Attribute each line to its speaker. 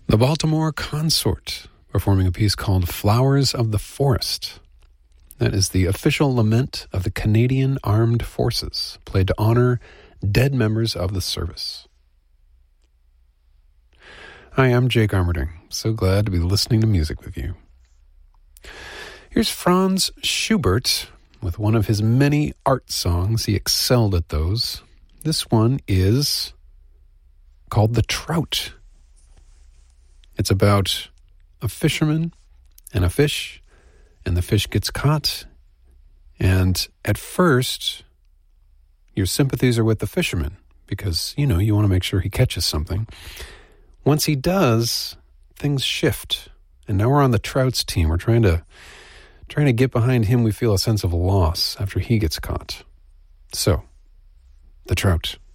Speaker 1: The Baltimore Consort, performing a piece called Flowers of the Forest. That is the official lament of the Canadian Armed Forces, played to honor dead members of the service. Hi, I'm Jake Armerding. So glad to be listening to music with you. Here's Franz Schubert with one of his many art songs. He excelled at those. This one is called The Trout. It's about a fisherman and a fish, and the fish gets caught. And at first, your sympathies are with the fisherman because, you want to make sure he catches something. Once he does, things shift. And now we're on the trout's team. We're trying to get behind him. We feel a sense of loss after he gets caught. So, The Trout.